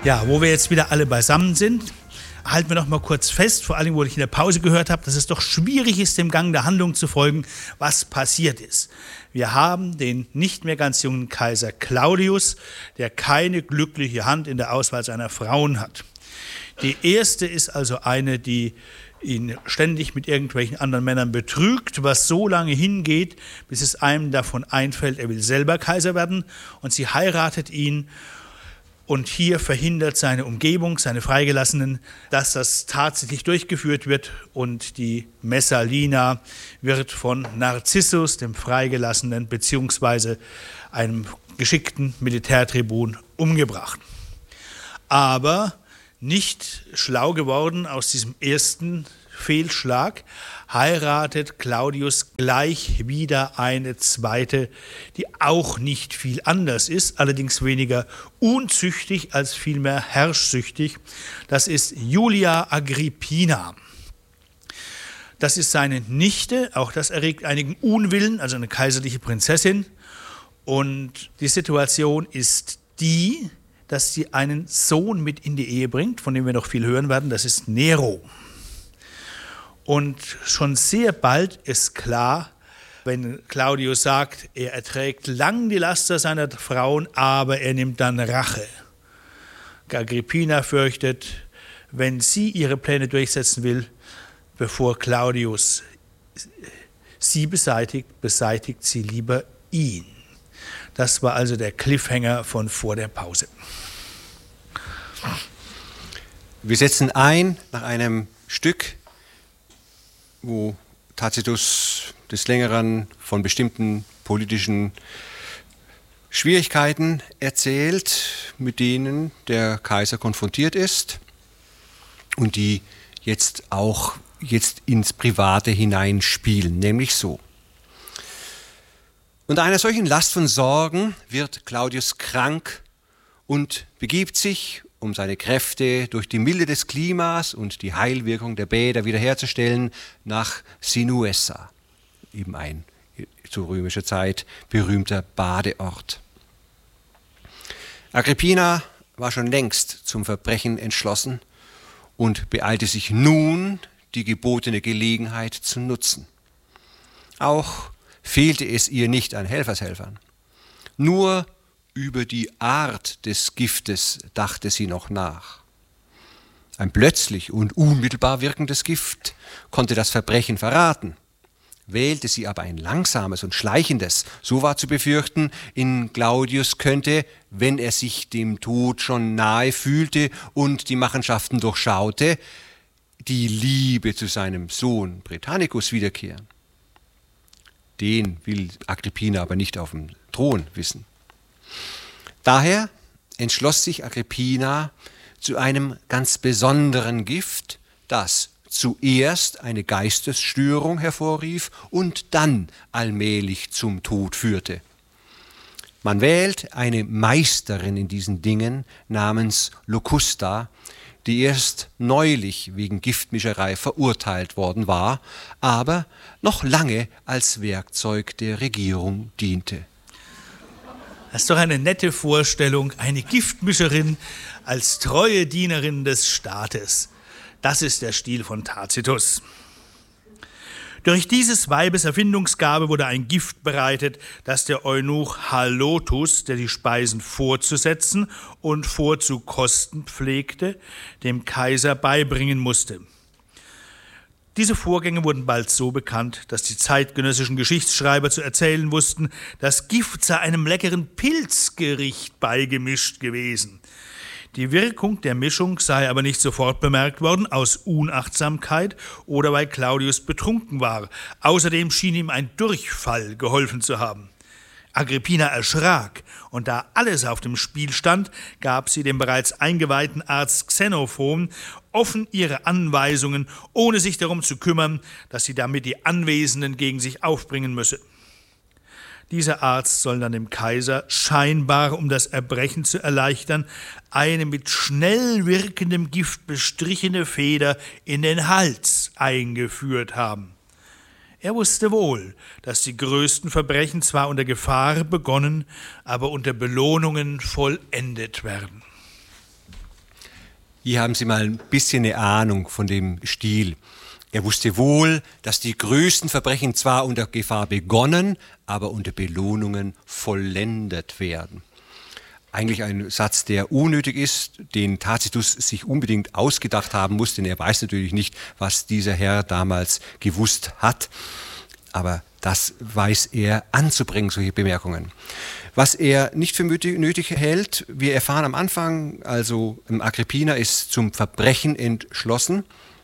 Ja, wo wir jetzt wieder alle beisammen sind, halten wir noch mal kurz fest, vor allem, wo ich in der Pause gehört habe, dass es doch schwierig ist, dem Gang der Handlung zu folgen, was passiert ist. Wir haben den nicht mehr ganz jungen Kaiser Claudius, der keine glückliche Hand in der Auswahl seiner Frauen hat. Die erste ist also eine, die ihn ständig mit irgendwelchen anderen Männern betrügt, was so lange hingeht, bis es einem davon einfällt, er will selber Kaiser werden, und sie heiratet ihn. Und hier verhindert seine Umgebung, seine Freigelassenen, dass das tatsächlich durchgeführt wird, und die Messalina wird von Narzissus, dem Freigelassenen, beziehungsweise einem geschickten Militärtribun umgebracht. Aber nicht schlau geworden aus diesem ersten Fehlschlag, heiratet Claudius gleich wieder eine zweite, die auch nicht viel anders ist, allerdings weniger unzüchtig als vielmehr herrschsüchtig. Das ist Julia Agrippina. Das ist seine Nichte, auch das erregt einigen Unwillen, also eine kaiserliche Prinzessin. Und die Situation ist die, dass sie einen Sohn mit in die Ehe bringt, von dem wir noch viel hören werden, das ist Nero. Und schon sehr bald ist klar, wenn Claudius sagt, er erträgt lang die Laster seiner Frauen, aber er nimmt dann Rache. Agrippina fürchtet, wenn sie ihre Pläne durchsetzen will, bevor Claudius sie beseitigt sie lieber ihn. Das war also der Cliffhanger von vor der Pause. Wir setzen ein nach einem Stück, wo Tacitus des Längeren von bestimmten politischen Schwierigkeiten erzählt, mit denen der Kaiser konfrontiert ist und die jetzt ins Private hineinspielen, nämlich so. Unter einer solchen Last von Sorgen wird Claudius krank und begibt sich, um seine Kräfte durch die Milde des Klimas und die Heilwirkung der Bäder wiederherzustellen, nach Sinuessa, eben ein zu römischer Zeit berühmter Badeort. Agrippina war schon längst zum Verbrechen entschlossen und beeilte sich nun, die gebotene Gelegenheit zu nutzen. Auch fehlte es ihr nicht an Helfershelfern. Nur über die Art des Giftes dachte sie noch nach. Ein plötzlich und unmittelbar wirkendes Gift konnte das Verbrechen verraten. Wählte sie aber ein langsames und schleichendes, so war zu befürchten, in Claudius könnte, wenn er sich dem Tod schon nahe fühlte und die Machenschaften durchschaute, die Liebe zu seinem Sohn Britannicus wiederkehren. Den will Agrippina aber nicht auf dem Thron wissen. Daher entschloss sich Agrippina zu einem ganz besonderen Gift, das zuerst eine Geistesstörung hervorrief und dann allmählich zum Tod führte. Man wählt eine Meisterin in diesen Dingen namens Locusta, die erst neulich wegen Giftmischerei verurteilt worden war, aber noch lange als Werkzeug der Regierung diente. Das ist doch eine nette Vorstellung, eine Giftmischerin als treue Dienerin des Staates. Das ist der Stil von Tacitus. Durch dieses Weibes Erfindungsgabe wurde ein Gift bereitet, das der Eunuch Halotus, der die Speisen vorzusetzen und vorzukosten pflegte, dem Kaiser beibringen musste. Diese Vorgänge wurden bald so bekannt, dass die zeitgenössischen Geschichtsschreiber zu erzählen wussten, das Gift sei einem leckeren Pilzgericht beigemischt gewesen. Die Wirkung der Mischung sei aber nicht sofort bemerkt worden, aus Unachtsamkeit oder weil Claudius betrunken war. Außerdem schien ihm ein Durchfall geholfen zu haben. Agrippina erschrak, und da alles auf dem Spiel stand, gab sie dem bereits eingeweihten Arzt Xenophon offen ihre Anweisungen, ohne sich darum zu kümmern, dass sie damit die Anwesenden gegen sich aufbringen müsse. Dieser Arzt soll dann dem Kaiser, scheinbar um das Erbrechen zu erleichtern, eine mit schnell wirkendem Gift bestrichene Feder in den Hals eingeführt haben. Er wusste wohl, dass die größten Verbrechen zwar unter Gefahr begonnen, aber unter Belohnungen vollendet werden. Hier haben Sie mal ein bisschen eine Ahnung von dem Stil. Er wusste wohl, dass die größten Verbrechen zwar unter Gefahr begonnen, aber unter Belohnungen vollendet werden. Eigentlich ein Satz, der unnötig ist, den Tacitus sich unbedingt ausgedacht haben muss, denn er weiß natürlich nicht, was dieser Herr damals gewusst hat. Aber das weiß er anzubringen, solche Bemerkungen. Was er nicht für nötig hält, wir erfahren am Anfang, also Agrippina ist zum Verbrechen entschlossen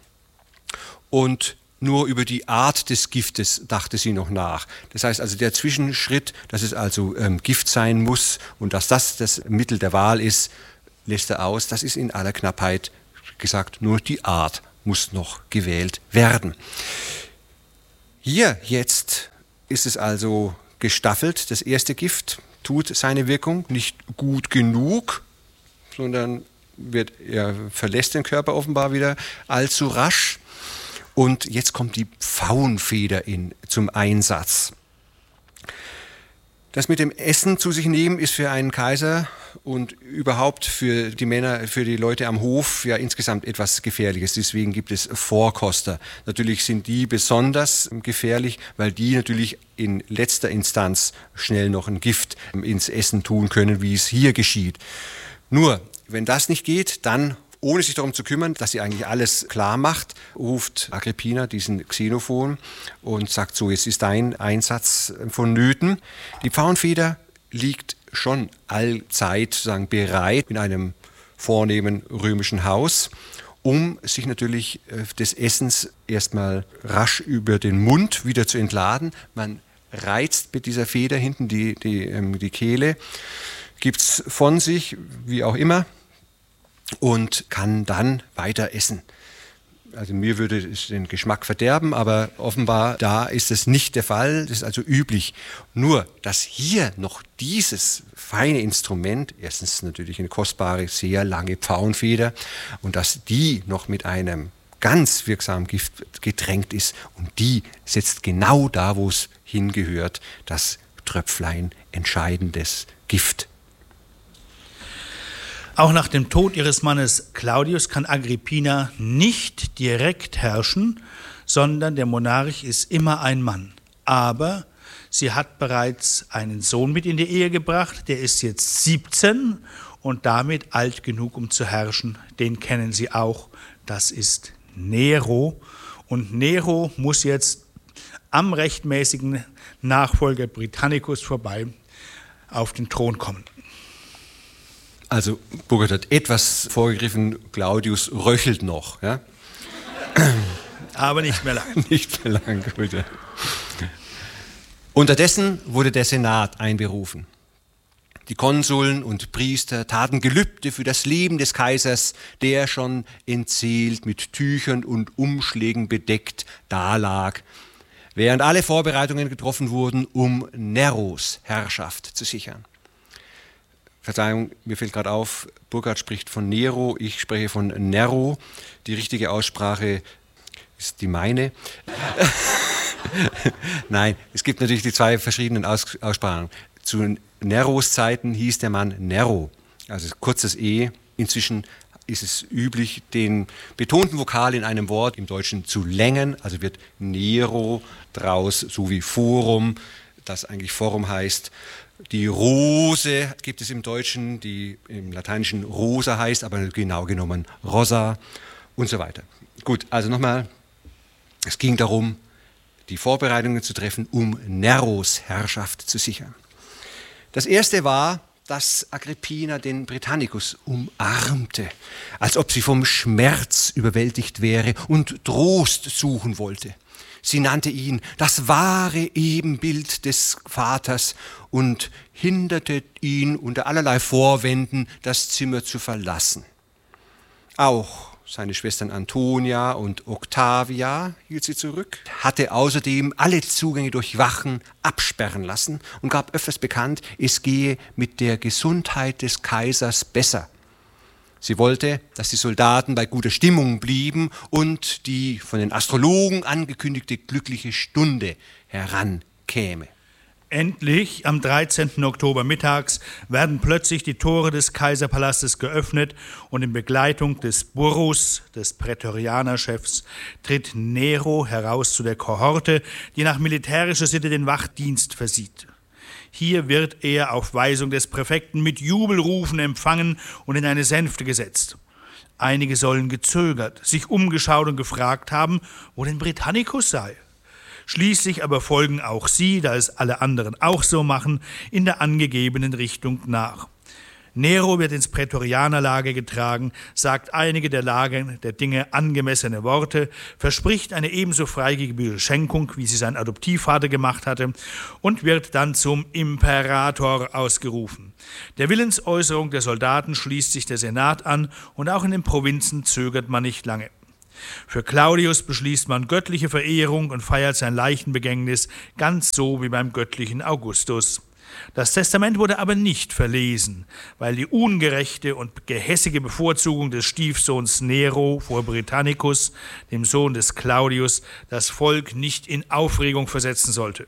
und nur über die Art des Giftes dachte sie noch nach. Das heißt also der Zwischenschritt, dass es also Gift sein muss und dass das Mittel der Wahl ist, lässt er aus. Das ist in aller Knappheit gesagt, nur die Art muss noch gewählt werden. Hier jetzt ist es also gestaffelt, das erste Gift tut seine Wirkung nicht gut genug, sondern er verlässt den Körper offenbar wieder allzu rasch. Und jetzt kommt die Pfauenfeder zum Einsatz. Das mit dem Essen zu sich nehmen ist für einen Kaiser und überhaupt für die Männer, für die Leute am Hof ja insgesamt etwas Gefährliches. Deswegen gibt es Vorkoster. Natürlich sind die besonders gefährlich, weil die natürlich in letzter Instanz schnell noch ein Gift ins Essen tun können, wie es hier geschieht. Nur, wenn das nicht geht, dann ohne sich darum zu kümmern, dass sie eigentlich alles klar macht, ruft Agrippina diesen Xenophon und sagt so, jetzt ist dein Einsatz vonnöten. Die Pfauenfeder liegt schon allzeit sozusagen bereit in einem vornehmen römischen Haus, um sich natürlich des Essens erstmal rasch über den Mund wieder zu entladen. Man reizt mit dieser Feder hinten die Kehle, gibt es von sich, wie auch immer, und kann dann weiter essen. Also mir würde es den Geschmack verderben, aber offenbar da ist es nicht der Fall, das ist also üblich. Nur, dass hier noch dieses feine Instrument, erstens natürlich eine kostbare, sehr lange Pfauenfeder, und dass die noch mit einem ganz wirksamen Gift getränkt ist und die setzt genau da, wo es hingehört, das Tröpflein entscheidendes Gift. Auch nach dem Tod ihres Mannes Claudius kann Agrippina nicht direkt herrschen, sondern der Monarch ist immer ein Mann. Aber sie hat bereits einen Sohn mit in die Ehe gebracht, der ist jetzt 17 und damit alt genug, um zu herrschen. Den kennen Sie auch, das ist Nero. Und Nero muss jetzt am rechtmäßigen Nachfolger Britannicus vorbei auf den Thron kommen. Also Burkhard hat etwas vorgegriffen, Claudius röchelt noch. Ja? Aber nicht mehr lang. Nicht mehr lang, gut. Ja. Unterdessen wurde der Senat einberufen. Die Konsuln und Priester taten Gelübde für das Leben des Kaisers, der schon entseelt mit Tüchern und Umschlägen bedeckt dalag, während alle Vorbereitungen getroffen wurden, um Neros Herrschaft zu sichern. Verzeihung, mir fällt gerade auf, Burkhard spricht von Nero, ich spreche von Nero. Die richtige Aussprache ist die meine. Nein, es gibt natürlich die zwei verschiedenen Aussprachen. Zu Neros Zeiten hieß der Mann Nero, also kurzes E. Inzwischen ist es üblich, den betonten Vokal in einem Wort im Deutschen zu längen, also wird Nero draus, so wie Forum, das eigentlich Forum heißt. Die Rose gibt es im Deutschen, die im Lateinischen Rosa heißt, aber genau genommen Rosa und so weiter. Gut, also nochmal, es ging darum, die Vorbereitungen zu treffen, um Neros Herrschaft zu sichern. Das erste war, dass Agrippina den Britannicus umarmte, als ob sie vom Schmerz überwältigt wäre und Trost suchen wollte. Sie nannte ihn das wahre Ebenbild des Vaters und hinderte ihn unter allerlei Vorwänden, das Zimmer zu verlassen. Auch seine Schwestern Antonia und Octavia hielt sie zurück, hatte außerdem alle Zugänge durch Wachen absperren lassen und gab öfters bekannt, es gehe mit der Gesundheit des Kaisers besser. Sie wollte, dass die Soldaten bei guter Stimmung blieben und die von den Astrologen angekündigte glückliche Stunde herankäme. Endlich, am 13. Oktober mittags, werden plötzlich die Tore des Kaiserpalastes geöffnet und in Begleitung des Burrus, des Prätorianerchefs, tritt Nero heraus zu der Kohorte, die nach militärischer Sitte den Wachdienst versieht. Hier wird er auf Weisung des Präfekten mit Jubelrufen empfangen und in eine Sänfte gesetzt. Einige sollen gezögert, sich umgeschaut und gefragt haben, wo denn Britannicus sei. Schließlich aber folgen auch sie, da es alle anderen auch so machen, in der angegebenen Richtung nach. Nero wird ins Prätorianerlager getragen, sagt einige der Lage der Dinge angemessene Worte, verspricht eine ebenso freigebige Schenkung, wie sie sein Adoptivvater gemacht hatte, und wird dann zum Imperator ausgerufen. Der Willensäußerung der Soldaten schließt sich der Senat an und auch in den Provinzen zögert man nicht lange. Für Claudius beschließt man göttliche Verehrung und feiert sein Leichenbegängnis, ganz so wie beim göttlichen Augustus. Das Testament wurde aber nicht verlesen, weil die ungerechte und gehässige Bevorzugung des Stiefsohns Nero vor Britannicus, dem Sohn des Claudius, das Volk nicht in Aufregung versetzen sollte.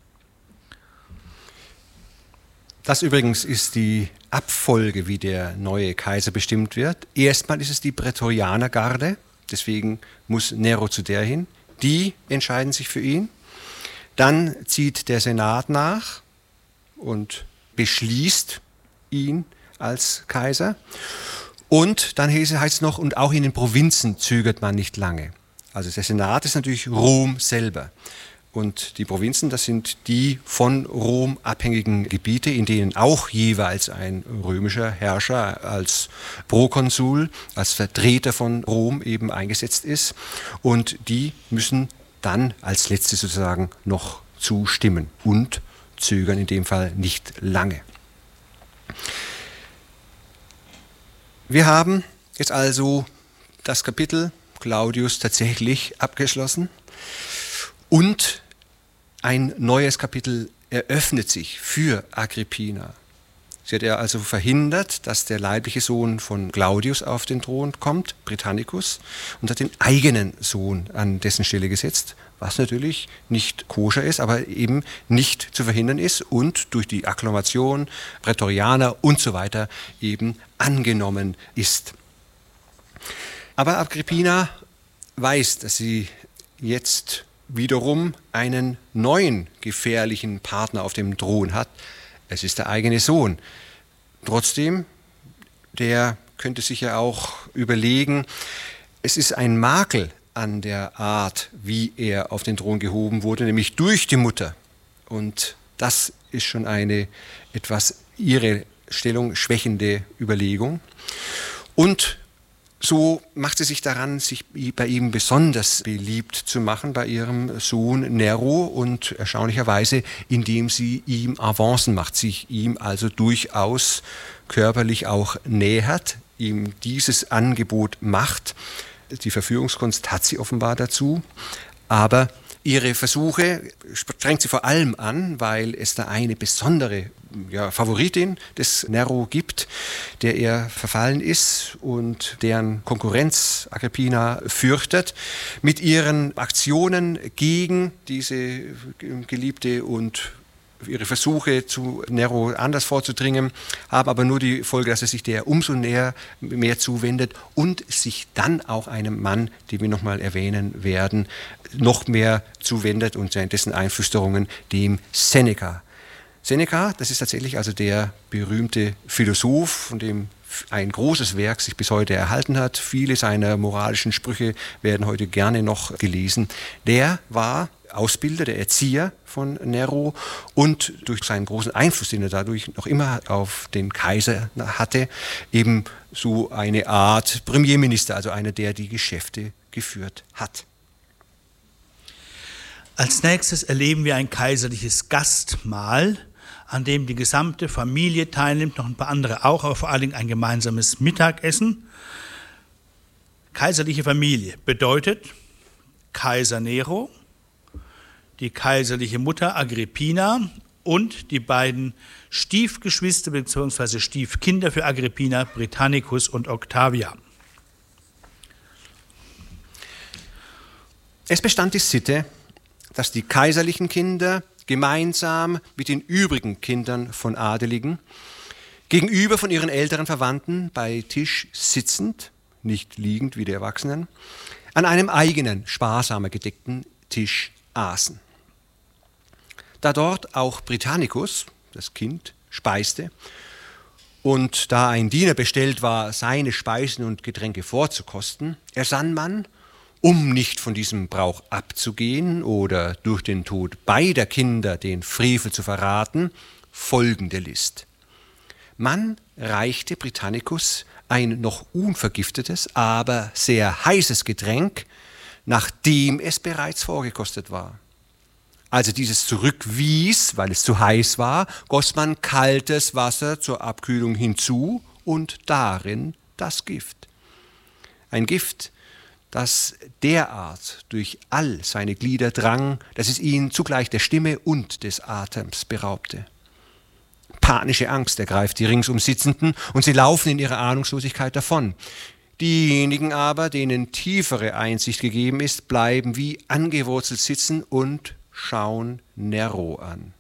Das übrigens ist die Abfolge, wie der neue Kaiser bestimmt wird. Erstmal ist es die Prätorianergarde. Deswegen muss Nero zu der hin. Die entscheiden sich für ihn. Dann zieht der Senat nach und beschließt ihn als Kaiser. Und dann heißt es noch, und auch in den Provinzen zögert man nicht lange. Also der Senat ist natürlich Rom selber. Und die Provinzen, das sind die von Rom abhängigen Gebiete, in denen auch jeweils ein römischer Herrscher als Prokonsul, als Vertreter von Rom eben eingesetzt ist. Und die müssen dann als Letzte sozusagen noch zustimmen und zögern in dem Fall nicht lange. Wir haben jetzt also das Kapitel Claudius tatsächlich abgeschlossen. Und ein neues Kapitel eröffnet sich für Agrippina. Sie hat ja also verhindert, dass der leibliche Sohn von Claudius auf den Thron kommt, Britannicus, und hat den eigenen Sohn an dessen Stelle gesetzt, was natürlich nicht koscher ist, aber eben nicht zu verhindern ist und durch die Akklamation, Prätorianer und so weiter eben angenommen ist. Aber Agrippina weiß, dass sie jetzt wiederum einen neuen gefährlichen Partner auf dem Thron hat. Es ist der eigene Sohn. Trotzdem, der könnte sich ja auch überlegen, es ist ein Makel an der Art, wie er auf den Thron gehoben wurde, nämlich durch die Mutter. Und das ist schon eine etwas ihre Stellung schwächende Überlegung. Und so macht sie sich daran, sich bei ihm besonders beliebt zu machen, bei ihrem Sohn Nero, und erstaunlicherweise, indem sie ihm Avancen macht, sich ihm also durchaus körperlich auch nähert, ihm dieses Angebot macht. Die Verführungskunst hat sie offenbar dazu, aber ihre Versuche strengt sie vor allem an, weil es da eine besondere Favoritin des Nero gibt, der er verfallen ist und deren Konkurrenz Agrippina fürchtet. Mit ihren Aktionen gegen diese Geliebte und ihre Versuche, zu Nero anders vorzudringen, haben aber nur die Folge, dass er sich der umso mehr zuwendet und sich dann auch einem Mann, den wir nochmal erwähnen werden, noch mehr zuwendet und dessen Einflüsterungen, dem Seneca. Seneca, das ist tatsächlich also der berühmte Philosoph, von dem ein großes Werk sich bis heute erhalten hat. Viele seiner moralischen Sprüche werden heute gerne noch gelesen. Der war Ausbilder, der Erzieher von Nero und durch seinen großen Einfluss, den er dadurch noch immer auf den Kaiser hatte, eben so eine Art Premierminister, also einer, der die Geschäfte geführt hat. Als nächstes erleben wir ein kaiserliches Gastmahl, an dem die gesamte Familie teilnimmt, noch ein paar andere auch, aber vor allen Dingen ein gemeinsames Mittagessen. Kaiserliche Familie bedeutet Kaiser Nero, die kaiserliche Mutter Agrippina und die beiden Stiefgeschwister bzw. Stiefkinder für Agrippina, Britannicus und Octavia. Es bestand die Sitte, dass die kaiserlichen Kinder gemeinsam mit den übrigen Kindern von Adeligen, gegenüber von ihren älteren Verwandten bei Tisch sitzend, nicht liegend wie die Erwachsenen, an einem eigenen, sparsamer gedeckten Tisch aßen. Da dort auch Britannicus, das Kind, speiste und da ein Diener bestellt war, seine Speisen und Getränke vorzukosten, ersann man, um nicht von diesem Brauch abzugehen oder durch den Tod beider Kinder den Frevel zu verraten, folgende List. Man reichte Britannicus ein noch unvergiftetes, aber sehr heißes Getränk, nachdem es bereits vorgekostet war. Als er dieses zurückwies, weil es zu heiß war, goss man kaltes Wasser zur Abkühlung hinzu und darin das Gift. Ein Gift, das derart durch all seine Glieder drang, dass es ihn zugleich der Stimme und des Atems beraubte. Panische Angst ergreift die ringsum Sitzenden und sie laufen in ihrer Ahnungslosigkeit davon. Diejenigen aber, denen tiefere Einsicht gegeben ist, bleiben wie angewurzelt sitzen und schauen Nero an.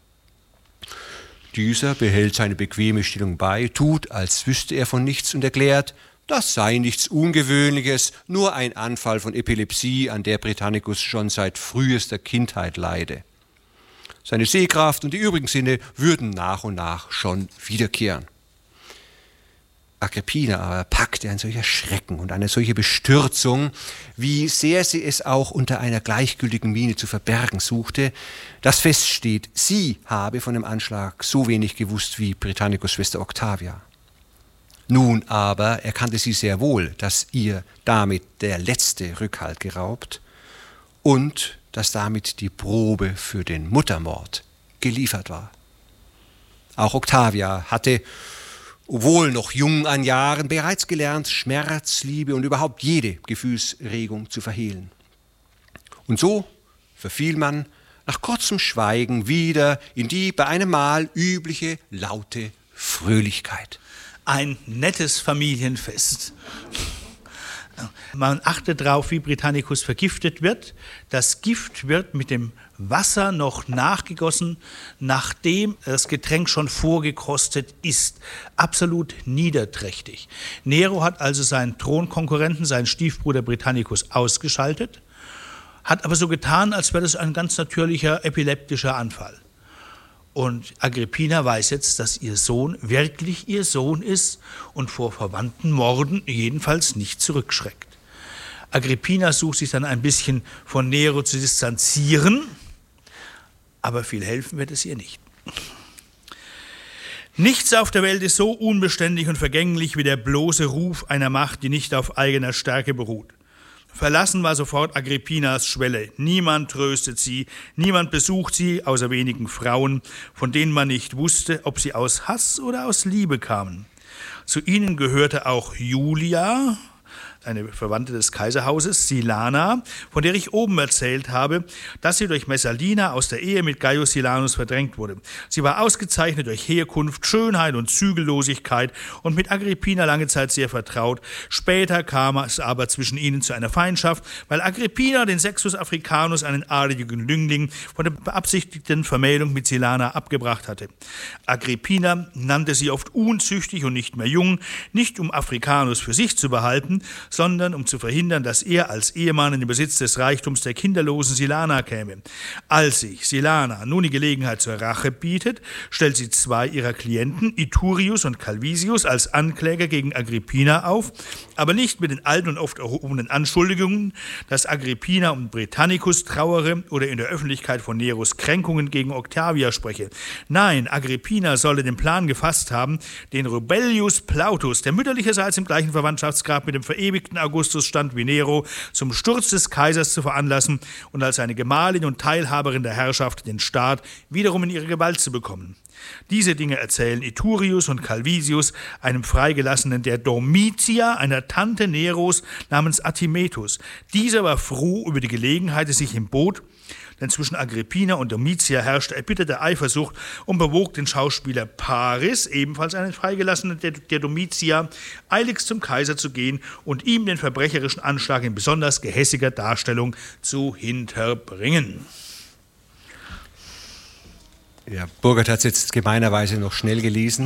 Dieser behält seine bequeme Stellung bei, tut, als wüsste er von nichts und erklärt, das sei nichts Ungewöhnliches, nur ein Anfall von Epilepsie, an der Britannicus schon seit frühester Kindheit leide. Seine Sehkraft und die übrigen Sinne würden nach und nach schon wiederkehren. Agrippina aber packte ein solcher Schrecken und eine solche Bestürzung, wie sehr sie es auch unter einer gleichgültigen Miene zu verbergen suchte, dass feststeht, sie habe von dem Anschlag so wenig gewusst wie Britannicus' Schwester Octavia. Nun aber erkannte sie sehr wohl, dass ihr damit der letzte Rückhalt geraubt und dass damit die Probe für den Muttermord geliefert war. Auch Octavia hatte, obwohl noch jung an Jahren, bereits gelernt, Schmerz, Liebe und überhaupt jede Gefühlsregung zu verhehlen. Und so verfiel man nach kurzem Schweigen wieder in die bei einem Mal übliche laute Fröhlichkeit. Ein nettes Familienfest. Man achtet darauf, wie Britannicus vergiftet wird. Das Gift wird mit dem Wasser noch nachgegossen, nachdem das Getränk schon vorgekostet ist. Absolut niederträchtig. Nero hat also seinen Thronkonkurrenten, seinen Stiefbruder Britannicus, ausgeschaltet, hat aber so getan, als wäre das ein ganz natürlicher epileptischer Anfall. Und Agrippina weiß jetzt, dass ihr Sohn wirklich ihr Sohn ist und vor verwandten Morden jedenfalls nicht zurückschreckt. Agrippina sucht sich dann ein bisschen von Nero zu distanzieren, aber viel helfen wird es ihr nicht. Nichts auf der Welt ist so unbeständig und vergänglich wie der bloße Ruf einer Macht, die nicht auf eigener Stärke beruht. Verlassen war sofort Agrippinas Schwelle. Niemand tröstet sie, niemand besucht sie, außer wenigen Frauen, von denen man nicht wusste, ob sie aus Hass oder aus Liebe kamen. Zu ihnen gehörte auch Julia, eine Verwandte des Kaiserhauses, Silana, von der ich oben erzählt habe, dass sie durch Messalina aus der Ehe mit Gaius Silanus verdrängt wurde. Sie war ausgezeichnet durch Herkunft, Schönheit und Zügellosigkeit und mit Agrippina lange Zeit sehr vertraut. Später kam es aber zwischen ihnen zu einer Feindschaft, weil Agrippina den Sextus Africanus, einen adeligen Jüngling, von der beabsichtigten Vermählung mit Silana abgebracht hatte. Agrippina nannte sie oft unzüchtig und nicht mehr jung, nicht um Africanus für sich zu behalten, sondern um zu verhindern, dass er als Ehemann in den Besitz des Reichtums der kinderlosen Silana käme. Als sich Silana nun die Gelegenheit zur Rache bietet, stellt sie zwei ihrer Klienten, Iturius und Calvisius, als Ankläger gegen Agrippina auf, aber nicht mit den alten und oft erhobenen Anschuldigungen, dass Agrippina um Britannicus trauere oder in der Öffentlichkeit von Neros Kränkungen gegen Octavia spreche. Nein, Agrippina solle den Plan gefasst haben, den Rubellius Plautus, der mütterlicherseits im gleichen Verwandtschaftsgrad mit dem verewigten Augustus stand wie Nero, zum Sturz des Kaisers zu veranlassen und als seine Gemahlin und Teilhaberin der Herrschaft den Staat wiederum in ihre Gewalt zu bekommen. Diese Dinge erzählen Iturius und Calvisius, einem Freigelassenen der Domitia, einer Tante Neros namens Attimetus. Dieser war froh über die Gelegenheit, die sich ihm bot, denn zwischen Agrippina und Domitia herrschte erbitterte Eifersucht und bewog den Schauspieler Paris, ebenfalls einen Freigelassenen der Domitia, eiligst zum Kaiser zu gehen und ihm den verbrecherischen Anschlag in besonders gehässiger Darstellung zu hinterbringen. Ja, Burkhard hat es jetzt gemeinerweise noch schnell gelesen,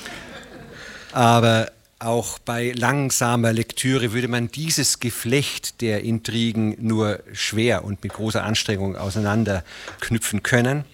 aber auch bei langsamer Lektüre würde man dieses Geflecht der Intrigen nur schwer und mit großer Anstrengung auseinanderknüpfen können.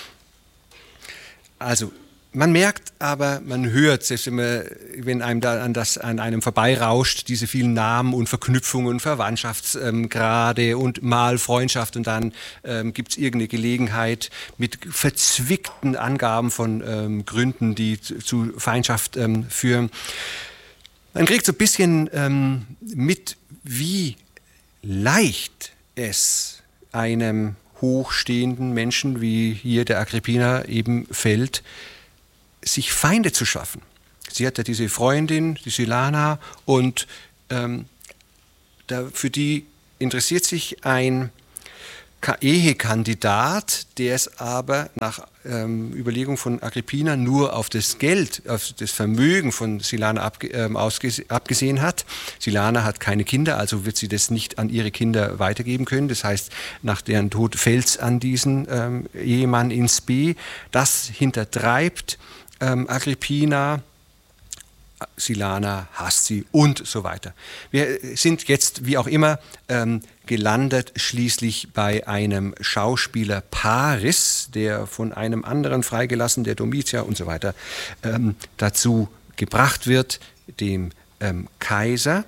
Also man merkt aber, man hört, selbst wenn einem da an einem vorbeirauscht, diese vielen Namen und Verknüpfungen, Verwandtschaftsgrade und mal Freundschaft und dann gibt es irgendeine Gelegenheit mit verzwickten Angaben von Gründen, die zu Feindschaft führen. Man kriegt so ein bisschen mit, wie leicht es einem hochstehenden Menschen, wie hier der Agrippina eben fällt, sich Feinde zu schaffen. Sie hat ja diese Freundin, die Silana, und für die interessiert sich ein Ehekandidat, der es aber nach Überlegung von Agrippina nur auf das Geld, auf das Vermögen von Silana abgesehen hat. Silana hat keine Kinder, also wird sie das nicht an ihre Kinder weitergeben können. Das heißt, nach deren Tod fällt es an diesen Ehemann in Spe. Das hintertreibt Agrippina. Silana hasst sie und so weiter. Wir sind jetzt, wie auch immer, gelandet schließlich bei einem Schauspieler Paris, der von einem anderen freigelassen, der Domitia und so weiter, dazu gebracht wird, dem Kaiser,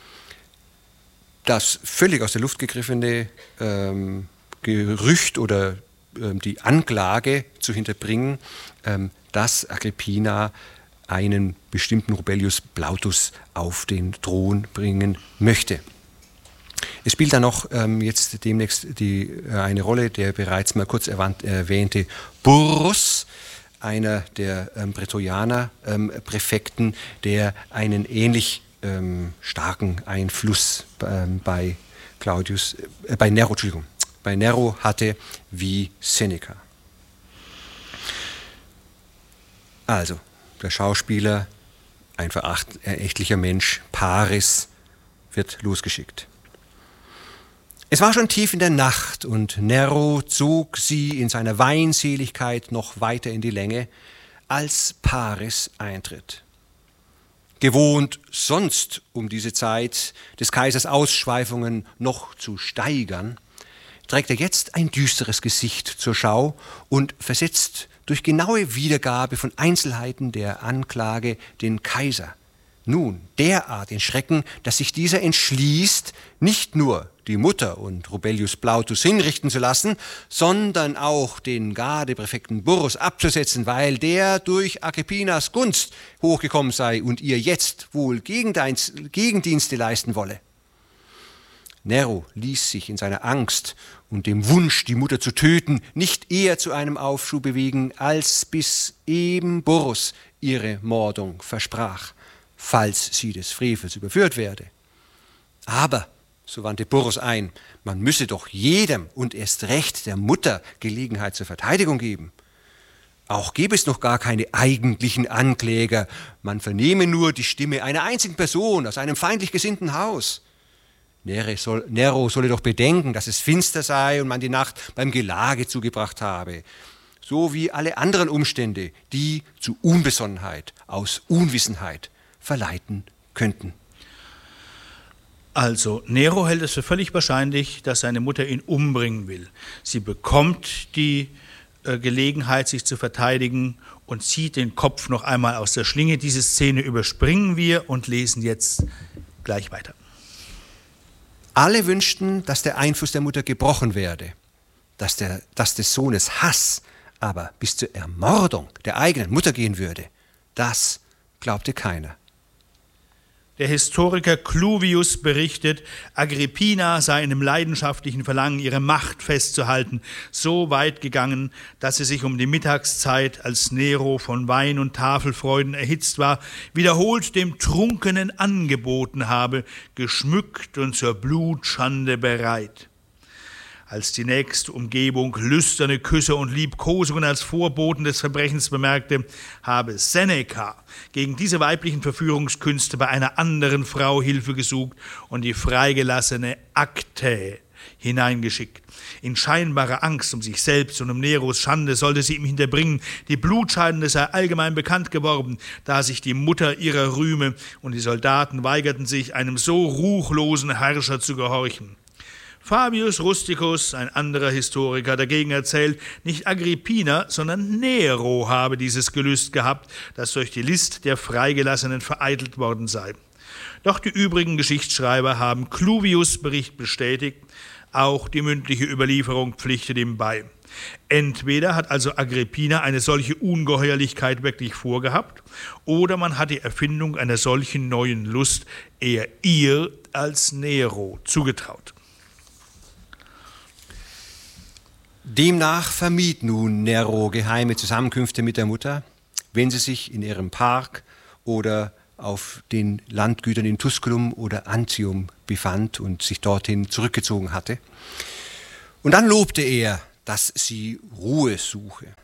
das völlig aus der Luft gegriffene Gerücht oder die Anklage zu hinterbringen, dass Agrippina einen bestimmten Rubellius Plautus auf den Thron bringen möchte. Es spielt dann noch jetzt demnächst eine Rolle der bereits mal kurz erwähnte Burrus, einer der Prätorianer-Präfekten, der einen ähnlich starken Einfluss bei Nero hatte wie Seneca. Also, der Schauspieler, ein verächtlicher Mensch, Paris, wird losgeschickt. Es war schon tief in der Nacht und Nero zog sie in seiner Weinseligkeit noch weiter in die Länge, als Paris eintritt. Gewohnt sonst um diese Zeit des Kaisers Ausschweifungen noch zu steigern, trägt er jetzt ein düsteres Gesicht zur Schau und versetzt durch genaue Wiedergabe von Einzelheiten der Anklage den Kaiser nun derart in Schrecken, dass sich dieser entschließt, nicht nur die Mutter und Rubellius Plautus hinrichten zu lassen, sondern auch den Gardepräfekten Burrus abzusetzen, weil der durch Agrippinas Gunst hochgekommen sei und ihr jetzt wohl Gegendienste leisten wolle. Nero ließ sich in seiner Angst und dem Wunsch, die Mutter zu töten, nicht eher zu einem Aufschub bewegen, als bis eben Burrus ihre Mordung versprach, falls sie des Frevels überführt werde. Aber, so wandte Burrus ein, man müsse doch jedem und erst recht der Mutter Gelegenheit zur Verteidigung geben. Auch gäbe es noch gar keine eigentlichen Ankläger, man vernehme nur die Stimme einer einzigen Person aus einem feindlich gesinnten Haus. Nero solle doch bedenken, dass es finster sei und man die Nacht beim Gelage zugebracht habe, so wie alle anderen Umstände, die zu Unbesonnenheit aus Unwissenheit verleiten könnten. Also, Nero hält es für völlig wahrscheinlich, dass seine Mutter ihn umbringen will. Sie bekommt die Gelegenheit, sich zu verteidigen und zieht den Kopf noch einmal aus der Schlinge. Diese Szene überspringen wir und lesen jetzt gleich weiter. Alle wünschten, dass der Einfluss der Mutter gebrochen werde, dass des Sohnes Hass aber bis zur Ermordung der eigenen Mutter gehen würde. Das glaubte keiner. Der Historiker Cluvius berichtet, Agrippina sei in dem leidenschaftlichen Verlangen, ihre Macht festzuhalten, so weit gegangen, dass sie sich um die Mittagszeit, als Nero von Wein und Tafelfreuden erhitzt war, wiederholt dem Trunkenen angeboten habe, geschmückt und zur Blutschande bereit. Als die nächste Umgebung lüsterne Küsse und Liebkosungen als Vorboten des Verbrechens bemerkte, habe Seneca gegen diese weiblichen Verführungskünste bei einer anderen Frau Hilfe gesucht und die freigelassene Aktae hineingeschickt. In scheinbarer Angst um sich selbst und um Neros Schande sollte sie ihm hinterbringen, die Blutscheidende sei allgemein bekannt geworden, da sich die Mutter ihrer rühme, und die Soldaten weigerten sich, einem so ruchlosen Herrscher zu gehorchen. Fabius Rusticus, ein anderer Historiker, dagegen erzählt, nicht Agrippina, sondern Nero habe dieses Gelüst gehabt, das durch die List der Freigelassenen vereitelt worden sei. Doch die übrigen Geschichtsschreiber haben Cluvius' Bericht bestätigt, auch die mündliche Überlieferung pflichtet ihm bei. Entweder hat also Agrippina eine solche Ungeheuerlichkeit wirklich vorgehabt, oder man hat die Erfindung einer solchen neuen Lust eher ihr als Nero zugetraut. Demnach vermied nun Nero geheime Zusammenkünfte mit der Mutter, wenn sie sich in ihrem Park oder auf den Landgütern in Tusculum oder Antium befand und sich dorthin zurückgezogen hatte. Und dann lobte er, dass sie Ruhe suche.